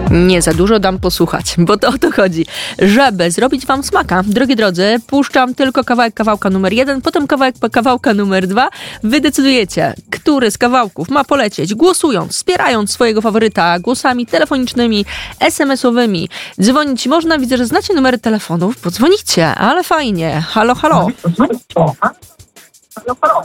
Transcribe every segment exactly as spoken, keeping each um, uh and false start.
Nie za dużo dam posłuchać, bo to o to chodzi. Żeby zrobić wam smaka, drogie drodzy, puszczam tylko kawałek kawałka numer jeden, potem kawałek kawałka numer dwa. Wy decydujecie, który z kawałków ma polecieć, głosując, wspierając swojego faworyta głosami telefonicznymi, es em esowymi. Dzwonić można, widzę, że znacie numery telefonów, podzwonicie, ale fajnie. Halo, halo. Halo, halo.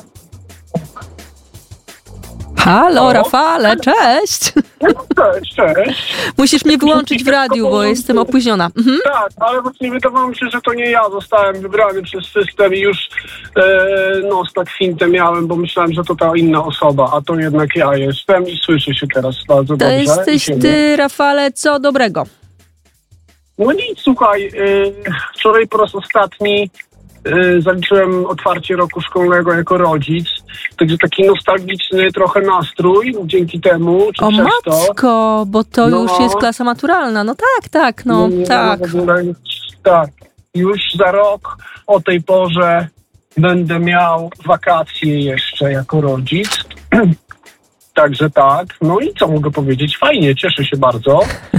Halo, Rafale, cześć. Cześć, cześć. Musisz mnie wyłączyć w radiu, bo jestem opóźniona. Mhm. Tak, ale właśnie wydawało mi się, że to nie ja zostałem wybrany przez system i już e, no z tak fintę miałem, bo myślałem, że to ta inna osoba, a to jednak ja jestem i słyszę się teraz bardzo to dobrze. jesteś ty, Rafale, co dobrego? No nic, słuchaj, e, wczoraj po raz ostatni e, zaliczyłem otwarcie roku szkolnego jako rodzic. Także taki nostalgiczny trochę nastrój dzięki temu. Czy O przez matko, to. bo to No. już jest klasa maturalna. No tak, tak, no Nie, nie, tak. w ogóle, tak. Już za rok o tej porze będę miał wakacje jeszcze jako rodzic. Także tak. No i co mogę powiedzieć? Fajnie, cieszę się bardzo.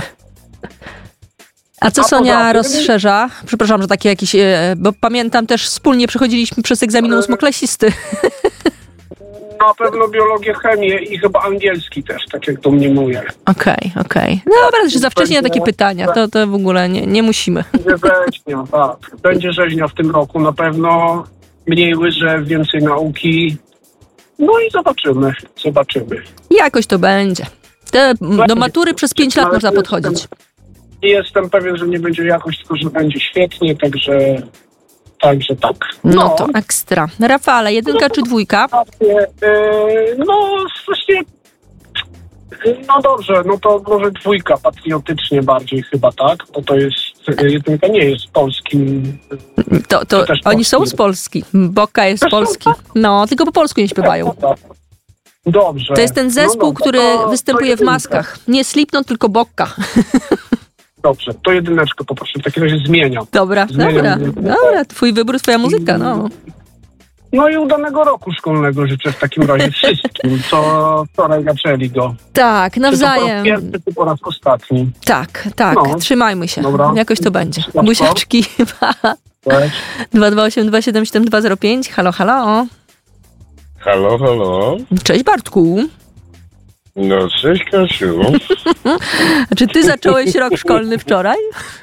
A co A Sonia poza tym- rozszerza? Przepraszam, że takie jakieś, e, bo pamiętam też wspólnie przechodziliśmy przez egzamin ósmoklasisty. Na pewno biologię, chemię i chyba angielski też, tak jak domniemuję. Okej, okej. No dobra, że za wcześnie na takie pytania, to, to w ogóle nie, nie musimy. Będzie rzeźnia, tak. Będzie rzeźnia w tym roku na pewno. Mniej łyżew, więcej nauki. No i zobaczymy, zobaczymy. Jakoś to będzie. Te, do matury przez pięć lat Ale można jestem- podchodzić. I jestem pewien, że nie będzie jakoś, tylko że będzie świetnie, także, także tak. No to ekstra. Rafale, jedynka czy dwójka? Yy, no właśnie, no dobrze, no to może dwójka patriotycznie bardziej chyba, tak? Bo to jest, jedynka nie jest polskim. To, to To też oni są polski. z Polski. Boka jest Też są, polski. tak? No, tylko po polsku nie śpiewają. Dobrze. To jest ten zespół, no dobra, który to- występuje to w jedynka. maskach. Nie Slipknot, tylko Bokka. Dobrze, to jedyneczkę poproszę, w takim razie zmieniam. Dobra, Zmieniam dobra, jedynkę. dobra. Twój wybór, twoja muzyka, no. No i udanego roku szkolnego życzę w takim razie wszystkim, co wczoraj zaczęli go. Tak, Czy to po raz nawzajem. pierwszy, czy po raz ostatni. Tak, tak. No. Trzymajmy się. Dobra. Jakoś to będzie. Słodko. Buziaczki. Cześć. dwa dwa osiem dwa siedem siedem dwa zero pięć. Halo, halo. Halo, halo. Cześć, Bartku. No, cześć, Kasiu. Czy ty zacząłeś rok szkolny wczoraj?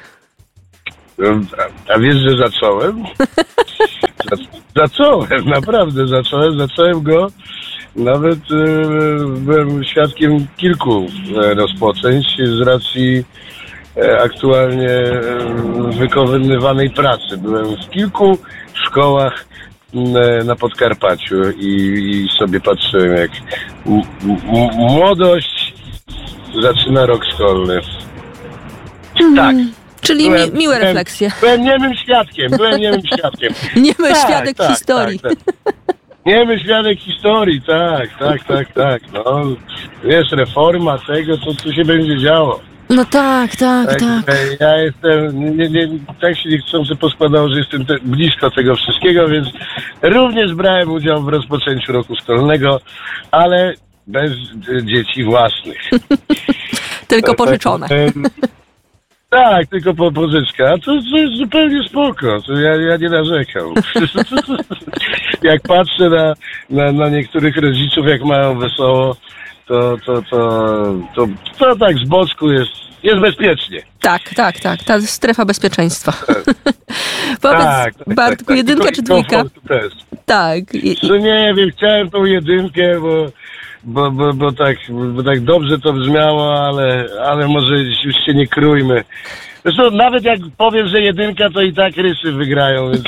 A, a wiesz, że zacząłem? Zacząłem, naprawdę zacząłem. Zacząłem go. Nawet e, byłem świadkiem kilku e, rozpoczęć z racji e, aktualnie e, wykonywanej pracy. Byłem w kilku szkołach e, na Podkarpaciu i, i sobie patrzyłem, jak m- m- młodość zaczyna rok szkolny. Tak. Czyli mi, Byłem- miłe byłem- refleksje. Byłem niemym świadkiem, byłem niemym świadkiem. Niemy Tak, świadek tak, historii. Tak, tak. Niemy świadek historii, tak, tak, tak, tak. No, wiesz, reforma tego, co tu się będzie działo. No tak, tak, tak. Także ja jestem, nie, nie, tak się niechcący poskładało, że jestem te, blisko tego wszystkiego, więc również brałem udział w rozpoczęciu roku szkolnego, ale bez e, dzieci własnych. Tylko pożyczone. E, Tak, tylko po pożyczka. A to, to jest zupełnie spoko. To ja, ja nie narzekam. Jak patrzę na, na, na niektórych rodziców, jak mają wesoło, to, to, to, to, to tak z boczku jest, jest bezpiecznie. Tak, tak, tak. Ta strefa bezpieczeństwa. Powiedz, Tak, tak, Bartku, tak, jedynka tak. czy dwójka? Komfortu też. Tak. I, Że nie wiem, chciałem tą jedynkę, bo, bo, bo, bo, tak, bo tak dobrze to brzmiało, ale, ale może już się nie krójmy. Zresztą nawet jak powiem, że jedynka, to i tak rysy wygrają, więc...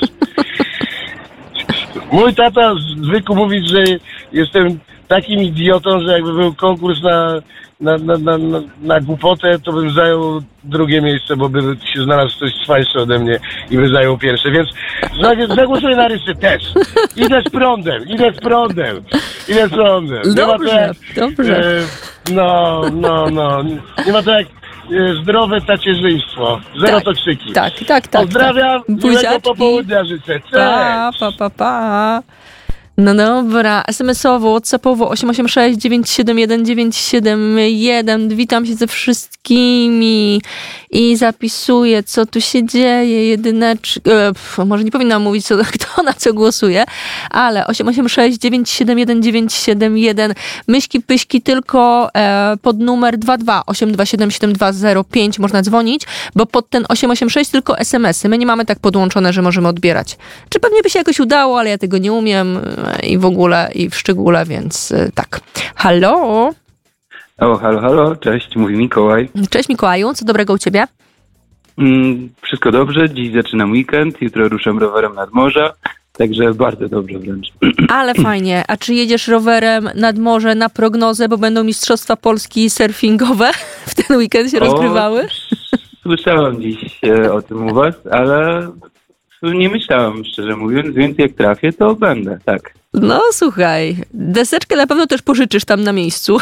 Mój tata zwykł mówić, że jestem takim idiotą, że jakby był konkurs na, na, na, na, na, na głupotę, to bym zajął drugie miejsce, bo by się znalazł ktoś cwańszy ode mnie i by zajął pierwsze, więc zagłosuję na rysy też. Idę z prądem, idę z prądem, idę z prądem. Nie ma to Dobrze, jak, dobrze. e, no, no, no. Nie ma to jak e, zdrowe tacierzyństwo. Zero Tak, toksyki. tak, tak, tak. Pozdrawiam, tak. miłego Buziaczki. popołudnia życzę. Cześć! Pa, pa, pa, pa. No dobra, es em es owo, whatsappowo osiem osiem sześć dziewięć siedem jeden dziewięć siedem jeden. Witam się ze wszystkimi i zapisuję, co tu się dzieje. Jedyneczka, e, może nie powinnam mówić, co, kto na co głosuje, ale osiem osiem sześć dziewięć siedem jeden dziewięć siedem jeden. Myśki, pyśki tylko e, pod numer dwa dwa osiem dwa siedem siedem dwa zero pięć można dzwonić, bo pod ten osiem osiem sześć tylko es em esy. My nie mamy tak podłączone, że możemy odbierać. Czy pewnie by się jakoś udało, ale ja tego nie umiem i w ogóle, i w szczególe, więc tak. Halo? O, halo, halo, cześć, mówi Mikołaj. Cześć Mikołaju, co dobrego u ciebie? Mm, wszystko dobrze, dziś zaczynam weekend, jutro ruszam rowerem nad morze, także bardzo dobrze wręcz. Ale fajnie, a czy jedziesz rowerem nad morze na prognozę, bo będą Mistrzostwa Polski surfingowe w ten weekend się o, rozgrywały? Słyszałem dziś e, o tym u was, ale nie myślałem, szczerze mówiąc, więc jak trafię, to będę, tak. No słuchaj, deseczkę na pewno też pożyczysz tam na miejscu.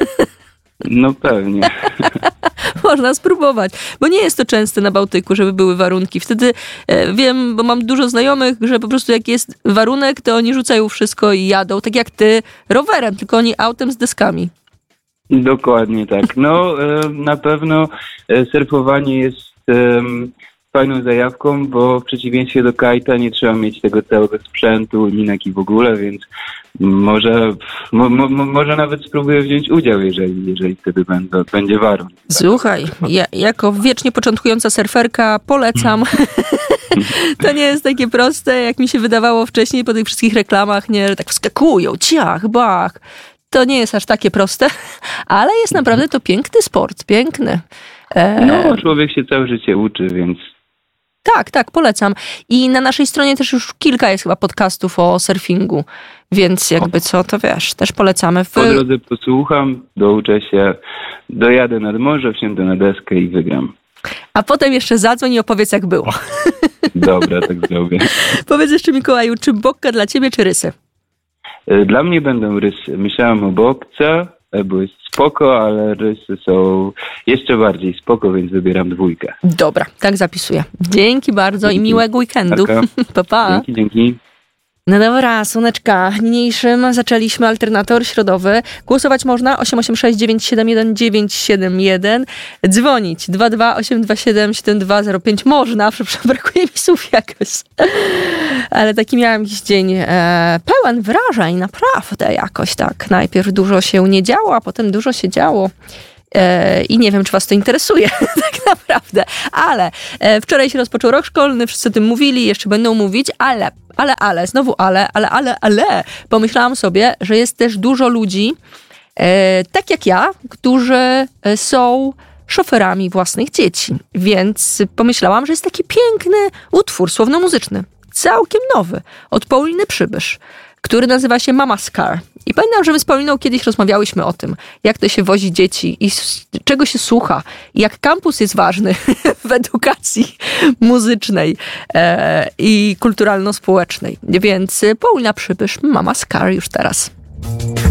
No pewnie. Można spróbować, bo nie jest to częste na Bałtyku, żeby były warunki. Wtedy e, wiem, bo mam dużo znajomych, że po prostu jak jest warunek, to oni rzucają wszystko i jadą, tak jak ty, rowerem, tylko oni autem z deskami. Dokładnie tak. No e, na pewno e, surfowanie jest e, fajną zajawką, bo w przeciwieństwie do kajta nie trzeba mieć tego całego sprzętu, linek i w ogóle, więc może, mo, mo, może nawet spróbuję wziąć udział, jeżeli, jeżeli wtedy będę, będzie warunek. Słuchaj, ja, jako wiecznie początkująca surferka polecam. To nie jest takie proste, jak mi się wydawało wcześniej po tych wszystkich reklamach, nie, że tak wskakują, ciach, bach. To nie jest aż takie proste, ale jest naprawdę to piękny sport, piękny. E... No, człowiek się całe życie uczy, więc Tak, tak, polecam. I na naszej stronie też już kilka jest chyba podcastów o surfingu, więc jakby co, to wiesz, też polecamy. W... Po drodze posłucham, douczę się, dojadę nad morze, wsiądę na deskę i wygram. A potem jeszcze zadzwoń i opowiedz, jak było. Dobra, tak zrobię. Powiedz jeszcze, Mikołaju, czy bokka dla ciebie, czy rysy? Dla mnie będą rysy. Myślałem o bokce, bo jest spoko, ale rysy są jeszcze bardziej spoko, więc wybieram dwójkę. Dobra, tak zapisuję. Dzięki bardzo i miłego weekendu. Pa, pa. Dzięki, dzięki. No dobra, słoneczka. Niniejszym zaczęliśmy alternator środowy. Głosować można osiem osiem sześć dziewięć siedem jeden dziewięć siedem jeden. Dzwonić dwa dwa osiem dwa siedem siedem dwa zero pięć. Można, przepraszam, brakuje mi słów jakoś. Ale taki miałam jakiś dzień e, pełen wrażeń, naprawdę jakoś tak. Najpierw dużo się nie działo, a potem dużo się działo. I nie wiem, czy was to interesuje tak naprawdę, ale wczoraj się rozpoczął rok szkolny, wszyscy o tym mówili, jeszcze będą mówić, ale, ale, ale, znowu ale, ale, ale, ale, pomyślałam sobie, że jest też dużo ludzi, e, tak jak ja, którzy są szoferami własnych dzieci, więc pomyślałam, że jest taki piękny utwór słowno-muzyczny, całkiem nowy, od Pauliny Przybysz, który nazywa się Mama's Car. I pamiętam, że my z Pauliną kiedyś rozmawiałyśmy o tym, jak to się wozi dzieci i z czego się słucha, i jak kampus jest ważny w edukacji muzycznej e, i kulturalno-społecznej. Więc Paulina Przybysz, Mama's Car już teraz.